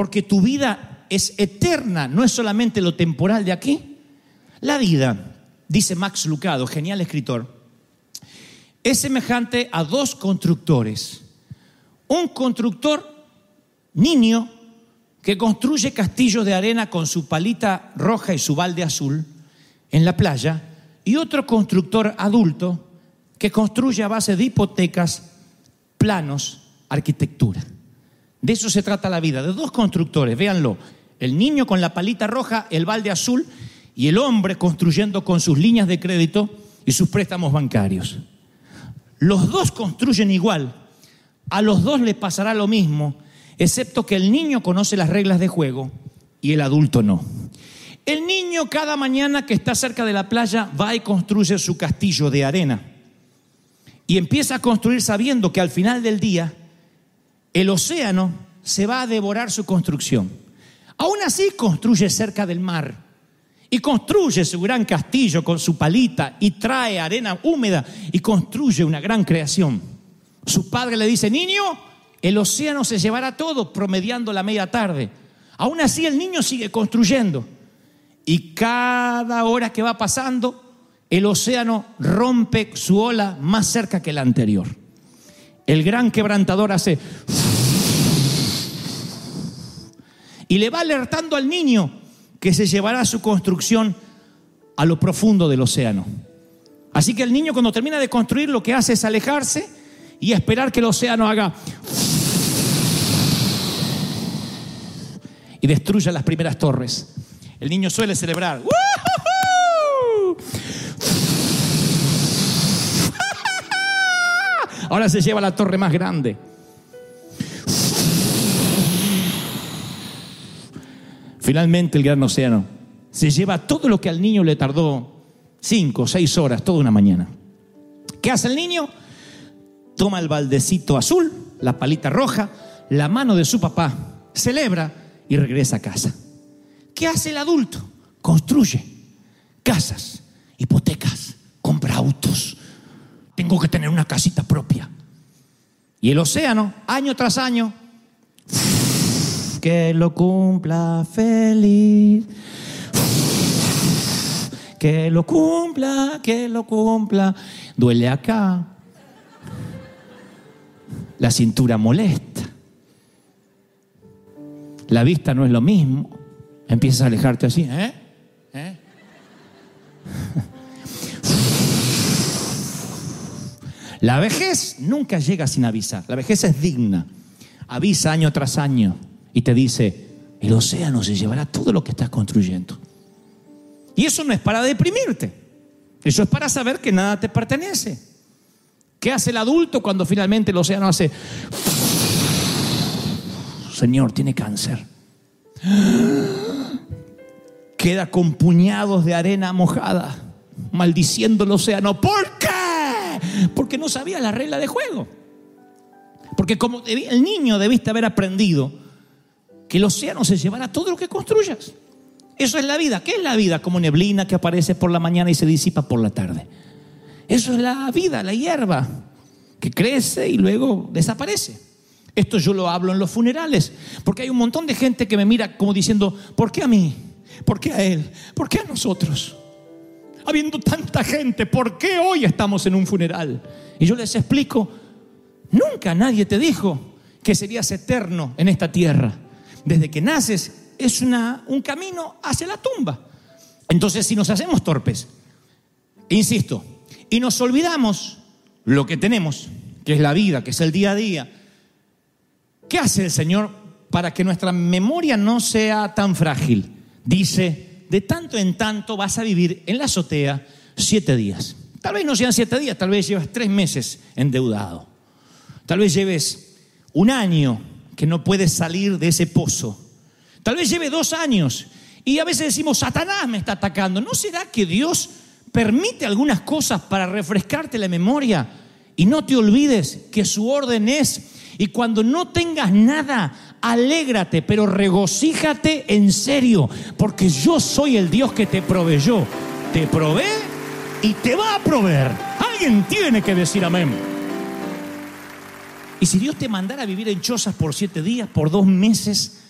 porque tu vida es eterna, no es solamente lo temporal de aquí. La vida, dice Max Lucado, genial escritor, es semejante a dos constructores. Un constructor niño que construye castillos de arena con su palita roja y su balde azul en la playa, y otro constructor adulto que construye a base de hipotecas, planos, arquitectura. De eso se trata la vida, de dos constructores, véanlo, el niño con la palita roja, el balde azul, y el hombre construyendo con sus líneas de crédito y sus préstamos bancarios. Los dos construyen igual, a los dos les pasará lo mismo, excepto que el niño conoce las reglas de juego y el adulto no. El niño cada mañana que está cerca de la playa va y construye su castillo de arena y empieza a construir sabiendo que al final del día el océano se va a devorar su construcción. Aún así construye cerca del mar y construye su gran castillo con su palita y trae arena húmeda y construye una gran creación. Su padre le dice: niño, el océano se llevará todo, promediando la media tarde. Aún así el niño sigue construyendo y cada hora que va pasando el océano rompe su ola más cerca que la anterior. El gran quebrantador hace y le va alertando al niño que se llevará su construcción a lo profundo del océano. Así que el niño, cuando termina de construir, lo que hace es alejarse y esperar que el océano haga y destruya las primeras torres. El niño suele celebrar. Ahora se lleva la torre más grande. Finalmente el gran océano se lleva todo lo que al niño le tardó 5 o 6 horas, toda una mañana. ¿Qué hace el niño? Toma el baldecito azul, la palita roja, la mano de su papá, celebra y regresa a casa. ¿Qué hace el adulto? Construye casas, hipotecas, compra autos. Tengo que tener una casita propia. Y el océano, año tras año, que lo cumpla feliz. Que lo cumpla, que lo cumpla. Duele acá. La cintura molesta. La vista no es lo mismo. Empiezas a alejarte así, La vejez nunca llega sin avisar. La vejez es digna. Avisa año tras año y te dice: el océano se llevará todo lo que estás construyendo. Y eso no es para deprimirte. Eso es para saber que nada te pertenece. ¿Qué hace el adulto cuando finalmente el océano hace? Señor, tiene cáncer. Queda con puñados de arena mojada, maldiciendo el océano. ¿Por qué? Porque no sabía la regla de juego. Porque como el niño debiste haber aprendido que el océano se llevará todo lo que construyas. Eso es la vida. ¿Qué es la vida? Como neblina que aparece por la mañana y se disipa por la tarde. Eso es la vida, la hierba que crece y luego desaparece. Esto yo lo hablo en los funerales, porque hay un montón de gente que me mira como diciendo: ¿por qué a mí? ¿Por qué a él? ¿Por qué a nosotros? Habiendo tanta gente, ¿por qué hoy estamos en un funeral? Y yo les explico: nunca nadie te dijo que serías eterno en esta tierra. Desde que naces es un camino hacia la tumba. Entonces, si nos hacemos torpes, insisto, y nos olvidamos lo que tenemos, que es la vida, que es el día a día, ¿qué hace el Señor para que nuestra memoria no sea tan frágil? Dice: de tanto en tanto vas a vivir en la azotea 7 días. Tal vez no sean 7 días, tal vez llevas 3 meses endeudado. Tal vez lleves 1 año que no puedes salir de ese pozo. Tal vez lleve 2 años y a veces decimos: Satanás me está atacando. ¿No será que Dios permite algunas cosas para refrescarte la memoria y no te olvides que su orden es: y cuando no tengas nada, alégrate, pero regocíjate en serio, porque yo soy el Dios que te proveyó, te provee y te va a proveer? Alguien tiene que decir amén. Y si Dios te mandara a vivir en chozas por 7 días, por 2 meses,